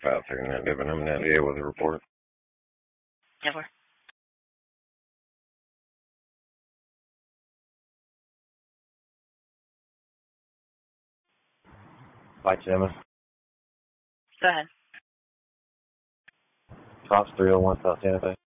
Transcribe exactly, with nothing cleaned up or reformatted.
five three nine Devon, I'm not here with a report. Never. Mike Simmons. Go ahead. Cops three oh one South Santa Fe.